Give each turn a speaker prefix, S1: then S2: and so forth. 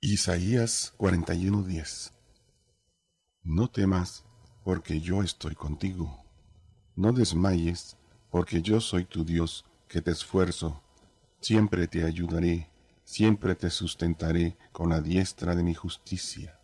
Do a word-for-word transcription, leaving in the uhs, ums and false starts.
S1: Isaías cuarenta y uno diez. No temas, porque yo estoy contigo. No desmayes, porque yo soy tu Dios, que te esfuerzo. Siempre te ayudaré, siempre te sustentaré con la diestra de mi justicia.